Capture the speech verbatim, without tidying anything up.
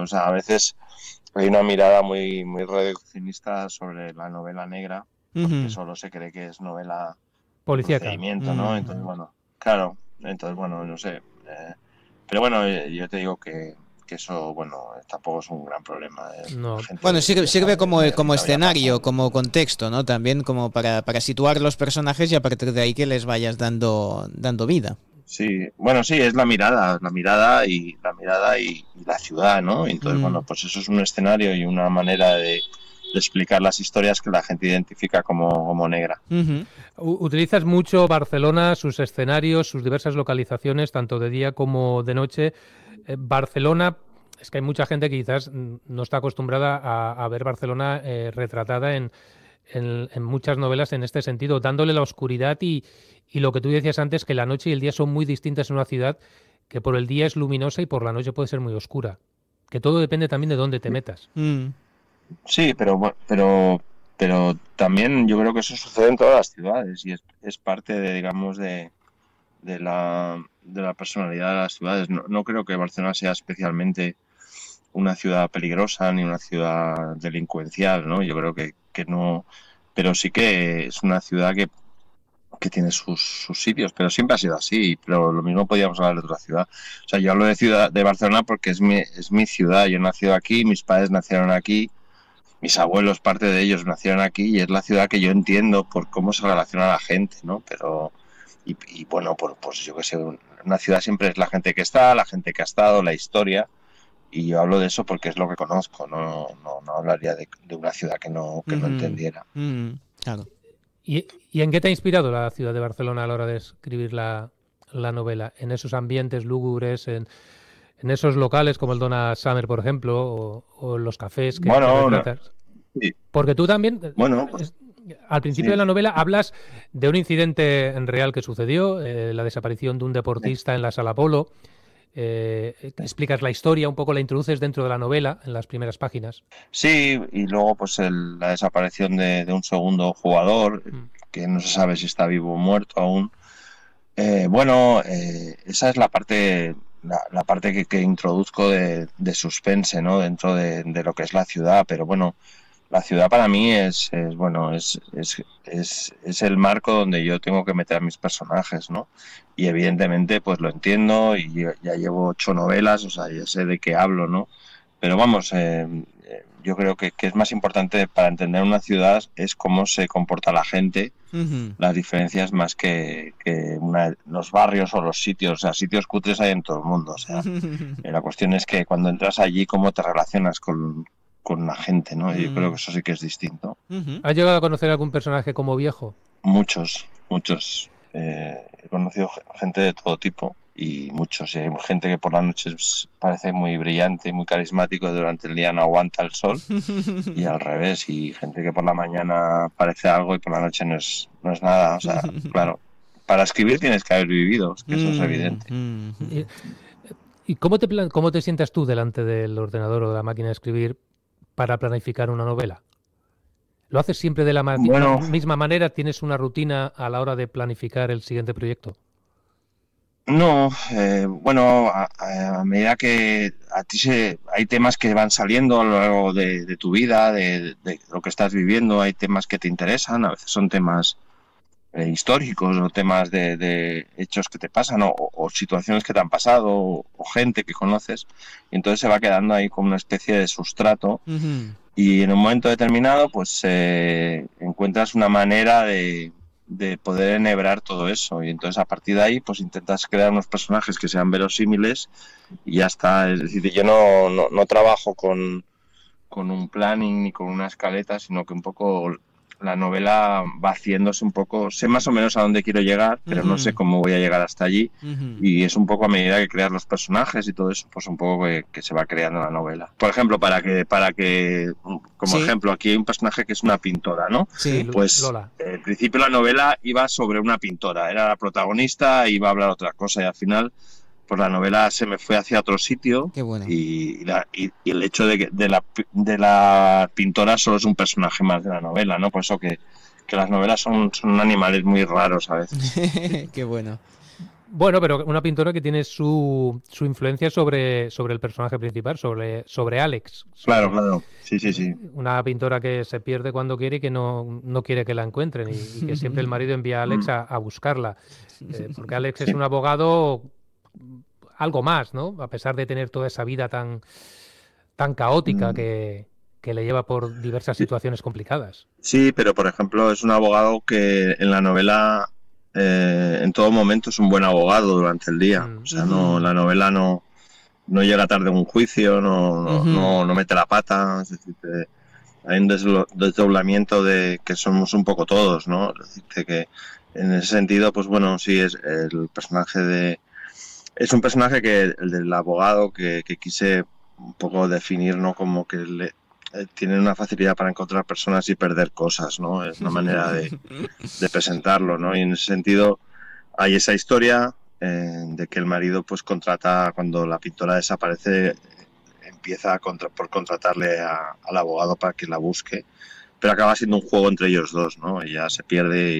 sea, a veces hay una mirada muy, muy reduccionista sobre la novela negra, porque Ujú. solo se cree que es novela de Policíaca. procedimiento, ¿no? Mm. Entonces, bueno, claro, entonces, bueno, no sé. eh, pero bueno, eh, yo te digo que, que eso, bueno, tampoco es un gran problema. eh, La No. Bueno, gente sirve, ya sirve sabe como, de como lo que ha escenario, pasado. como contexto, ¿no? También como para, para situar los personajes y a partir de ahí que les vayas dando, dando vida. Sí, bueno, sí, es la mirada, la mirada y la mirada y, y la ciudad, ¿no? Entonces, Mm. bueno, pues eso es un escenario y una manera de, de explicar las historias que la gente identifica como, como negra. Ujú. U- Utilizas mucho Barcelona, sus escenarios, sus diversas localizaciones, tanto de día como de noche. Eh, Barcelona, es que hay mucha gente que quizás mm, no está acostumbrada a, a ver Barcelona eh, retratada en, en- en muchas novelas en este sentido, dándole la oscuridad y, y lo que tú decías antes, que la noche y el día son muy distintas en una ciudad que por el día es luminosa y por la noche puede ser muy oscura. Que todo depende también de dónde te metas. Mm. Sí, pero, bu- pero, pero también yo creo que eso sucede en todas las ciudades y es, es parte de, digamos, de, de la, de la personalidad de las ciudades. No, no creo que Barcelona sea especialmente una ciudad peligrosa ni una ciudad delincuencial, ¿no? Yo creo que, que no, pero sí que es una ciudad que, que tiene sus, sus sitios, pero siempre ha sido así, pero lo mismo podíamos hablar de otra ciudad. O sea, yo hablo de ciudad de Barcelona porque es mi, es mi ciudad, yo he nacido aquí, mis padres nacieron aquí, mis abuelos, parte de ellos nacieron aquí y es la ciudad que yo entiendo por cómo se relaciona la gente, ¿no? Pero, y, y bueno, por, pues yo qué sé, una ciudad siempre es la gente que está, la gente que ha estado, la historia, y yo hablo de eso porque es lo que conozco, no, no, no hablaría de, de una ciudad que no, que no Ujú. entendiera. Mm. Claro. ¿Y, y en qué te ha inspirado la ciudad de Barcelona a la hora de escribir la, la novela? ¿En esos ambientes lúgubres, en, en esos locales como el Donna Summer, por ejemplo, o, o los cafés que, que Bueno, no, retratas? sí, Porque tú también, eh, bueno, pues es- al principio de sí, la novela, hablas de un incidente en real que sucedió, eh, la desaparición de un deportista en la Sala Polo. Eh, explicas la historia, un poco la introduces dentro de la novela, en las primeras páginas. sí, y luego pues el, la desaparición de, de un segundo jugador, Mm. que no se sabe si está vivo o muerto aún. Eh, bueno, eh, esa es la parte, la, la parte que, que introduzco de, de suspense, ¿no? Dentro de, de lo que es la ciudad, pero bueno, la ciudad para mí es, es bueno, es, es, es, es el marco donde yo tengo que meter a mis personajes, ¿no? Y evidentemente pues lo entiendo y ya, ya llevo ocho novelas, o sea, ya sé de qué hablo, ¿no? Pero vamos, eh, eh, yo creo que, que es más importante para entender una ciudad es cómo se comporta la gente, Ujú. las diferencias más que, que una, los barrios o los sitios, o sea, sitios cutres hay en todo el mundo, o sea, eh, la cuestión es que cuando entras allí, cómo te relacionas con, con la gente, ¿no? Y yo creo que Mm. eso sí que es distinto. Ujú. ¿Has llegado a conocer algún personaje como Viejo? Muchos, muchos. Eh, he conocido gente de todo tipo y muchos. Y hay gente que por la noche parece muy brillante y muy carismático y durante el día no aguanta el sol. Y al revés, y gente que por la mañana parece algo y por la noche no es, no es nada. O sea, claro, para escribir tienes que haber vivido, es que eso es Mm. evidente. Mm. ¿Y, y cómo, te, plan- cómo te sientas tú delante del ordenador o de la máquina de escribir para planificar una novela? ¿Lo haces siempre de la ma- ma- Bueno, misma manera? ¿Tienes una rutina a la hora de planificar el siguiente proyecto? no, eh, bueno, a, a medida que a ti se, hay temas que van saliendo a lo largo de, de tu vida, de, de lo que estás viviendo, hay temas que te interesan, a veces son temas eh, históricos o temas de, de hechos que te pasan o, o situaciones que te han pasado o, o gente que conoces, y entonces se va quedando ahí como una especie de sustrato Ujú. y en un momento determinado pues eh, encuentras una manera de, de poder enhebrar todo eso y entonces a partir de ahí pues intentas crear unos personajes que sean verosímiles y ya está. Es decir, yo no, no, no trabajo con, con un planning ni con una escaleta, sino que un poco la novela va haciéndose un poco, sé más o menos a dónde quiero llegar, pero no sé Ujú. cómo voy a llegar hasta allí Ujú. y es un poco a medida que creas los personajes y todo eso, pues un poco que, que se va creando la novela. Por ejemplo, para que, para que, como Sí, ejemplo, aquí hay un personaje que es una pintora, ¿no? Sí, sí. Lu- Pues Lola. eh, al principio la novela iba sobre una pintora, era la protagonista, iba a hablar otra cosa y al final pues la novela se me fue hacia otro sitio Qué bueno. y, la, y, y el hecho de, que, de, la, de la pintora solo es un personaje más de la novela, ¿no? Por eso que, que las novelas son, son animales muy raros a veces. Qué bueno. Bueno, pero una pintora que tiene su, su influencia sobre, sobre el personaje principal, sobre, sobre Alex. Claro, Sobre, claro. Sí, sí, sí. Una pintora que se pierde cuando quiere y que no, no quiere que la encuentren, y, y que siempre el marido envía a Alex a, a buscarla. Eh, porque Alex es Sí. un abogado algo más, ¿no? A pesar de tener toda esa vida tan, tan caótica Mm. que, que le lleva por diversas situaciones complicadas. Sí, pero por ejemplo es un abogado que en la novela eh, en todo momento es un buen abogado durante el día. Mm. O sea, no, la novela no, no llega tarde a un juicio, no, no, Ujú. no, no mete la pata. Es decir, que hay un deslo- desdoblamiento de que somos un poco todos, ¿no? Es decir, de que en ese sentido, pues bueno, sí, es el personaje de... Es un personaje que, el del abogado, que, que quise un poco definir, ¿no? Como que le, eh, tiene una facilidad para encontrar personas y perder cosas, ¿no? Es una manera de, de presentarlo, ¿no? Y en ese sentido hay esa historia eh, de que el marido pues contrata, cuando la pintora desaparece, empieza a contra, por contratarle a, al abogado para que la busque, pero acaba siendo un juego entre ellos dos, ¿no? Ella se pierde